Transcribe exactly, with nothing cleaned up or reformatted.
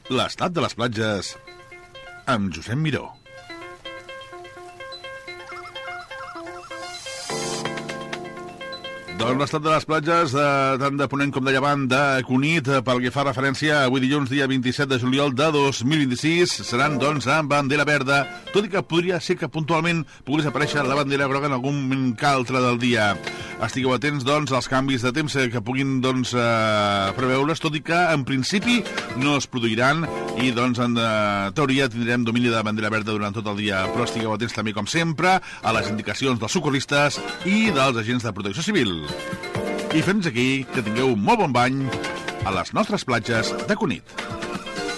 L'estat de les platges amb Josep Miró. Doncs l'estat de les platges, de, tant de Ponent com de Llevant, de Cunit, pel que fa referència avui dilluns, dia vint-i-set de juliol de dos mil vint-i-sis, seran, doncs, amb bandera verda, tot i que podria ser que puntualment pogués aparèixer la bandera groga en algun moment que altre del dia. Estigueu atents, doncs, als canvis de temps que puguin, doncs, eh, preveure's, tot i que, en principi, no es produiran i, doncs, en eh, teoria tindrem domini de bandera verda durant tot el dia. Però estigueu atents també, com sempre, a les indicacions dels socorristes i dels agents de protecció civil. I fins aquí, que tingueu un molt bon bany a les nostres platges de Cunit.